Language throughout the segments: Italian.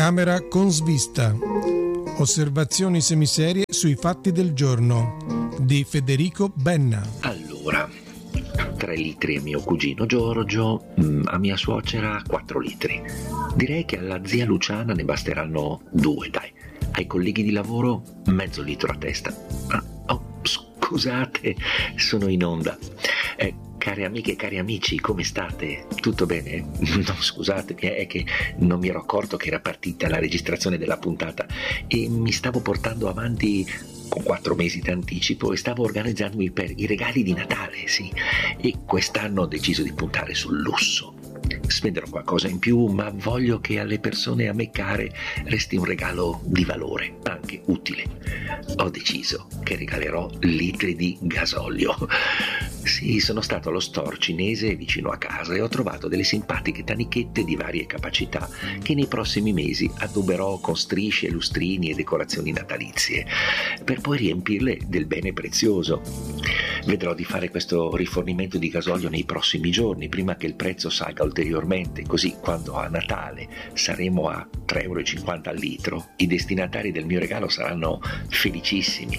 Camera con svista. Osservazioni semiserie sui fatti del giorno di Federico Benna. Allora, 3 litri a mio cugino Giorgio, a mia suocera 4 litri. Direi che alla zia Luciana ne basteranno 2, dai. Ai colleghi di lavoro mezzo litro a testa. Oh, scusate, sono in onda. Care amiche e cari amici, come state? Tutto bene? No, scusate, è che non mi ero accorto che era partita la registrazione della puntata e mi stavo portando avanti con 4 mesi d'anticipo e stavo organizzandomi per i regali di Natale, sì. E quest'anno ho deciso di puntare sul lusso. Spenderò qualcosa in più, ma voglio che alle persone a me care resti un regalo di valore, anche utile. Ho deciso che regalerò litri di gasolio. Sì, sono stato allo store cinese vicino a casa e ho trovato delle simpatiche tanichette di varie capacità che nei prossimi mesi addobberò con strisce, lustrini e decorazioni natalizie, per poi riempirle del bene prezioso. Vedrò di fare questo rifornimento di gasolio nei prossimi giorni, prima che il prezzo salga ulteriormente, così quando a Natale saremo a 3,50 € al litro, i destinatari del mio regalo saranno felicissimi.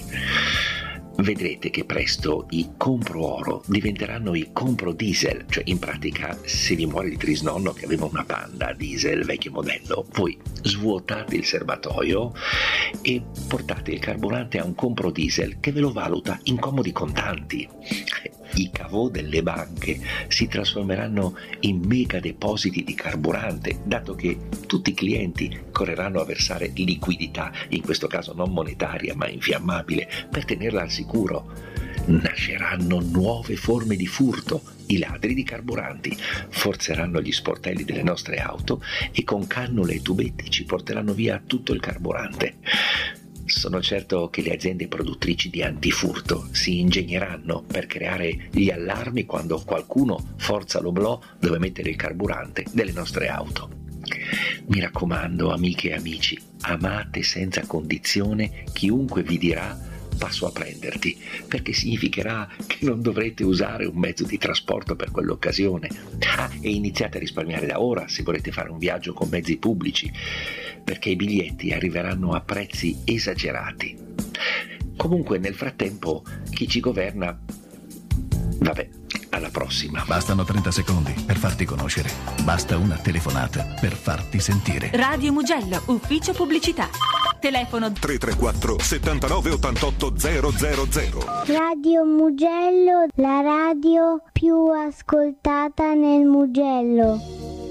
Vedrete che presto i compro oro diventeranno i compro diesel, cioè in pratica se vi muore il trisnonno che aveva una Panda diesel vecchio modello, voi svuotate il serbatoio e portate il carburante a un compro diesel che ve lo valuta in comodi contanti. I cavò delle banche si trasformeranno in mega depositi di carburante, dato che tutti i clienti correranno a versare liquidità, in questo caso non monetaria ma infiammabile, per tenerla al sicuro. Nasceranno nuove forme di furto. I ladri di carburanti forzeranno gli sportelli delle nostre auto e con cannule e tubetti ci porteranno via tutto il carburante. Sono certo che le aziende produttrici di antifurto si ingegneranno per creare gli allarmi quando qualcuno forza l'oblò dove mettere il carburante delle nostre auto. Mi raccomando, amiche e amici, amate senza condizione chiunque vi dirà passo a prenderti, perché significherà che non dovrete usare un mezzo di trasporto per quell'occasione. E iniziate a risparmiare da ora se volete fare un viaggio con mezzi pubblici, perché i biglietti arriveranno a prezzi esagerati. Comunque nel frattempo chi ci governa, vabbè, alla prossima. Bastano 30 secondi per farti conoscere. Basta una telefonata per farti sentire. Radio Mugello, ufficio pubblicità. Telefono 334 79 88 000. Radio Mugello, la radio più ascoltata nel Mugello.